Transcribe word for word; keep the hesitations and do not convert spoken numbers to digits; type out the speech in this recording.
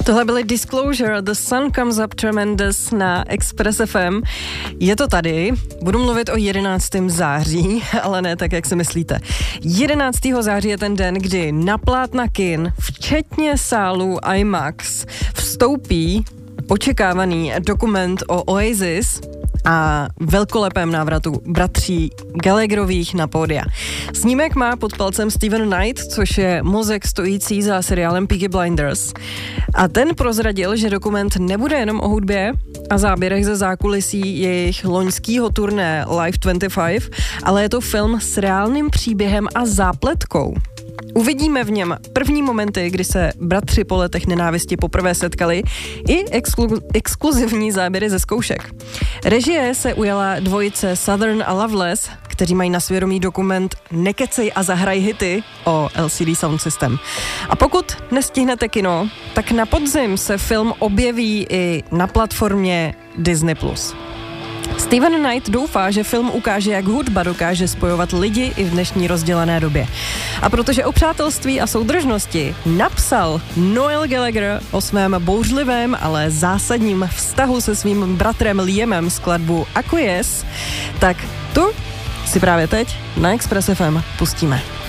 Tohle byly Disclosure, The Sun Comes Up Tremendous na Express F M. Je to tady, budu mluvit o jedenáctého září, ale ne tak, jak si myslíte. jedenáctého září je ten den, kdy na plátna kin, včetně sálu IMAX, vstoupí očekávaný dokument o Oasis a velkolepém návratu bratří Gallagherových na pódia. Snímek má pod palcem Steven Knight, což je mozek stojící za seriálem Peaky Blinders. A ten prozradil, že dokument nebude jenom o hudbě a záběrech ze zákulisí jejich loňského turné Live dvacet pět, ale je to film s reálným příběhem a zápletkou. Uvidíme v něm první momenty, kdy se bratři po letech nenávisti poprvé setkali, i exklu- exkluzivní záběry ze zkoušek. Režie se ujala dvojice Southern a Loveless, kteří mají na svědomí dokument Nekecej a zahraj hity o L C D Sound System. A pokud nestihnete kino, tak na podzim se film objeví i na platformě Disney plus. Steven Knight doufá, že film ukáže, jak hudba dokáže spojovat lidi i v dnešní rozdělené době. A protože o přátelství a soudržnosti napsal Noel Gallagher o svém bouřlivém, ale zásadním vztahu se svým bratrem Liamem skladbu Acquiesce, tak tu si právě teď na Express F M pustíme.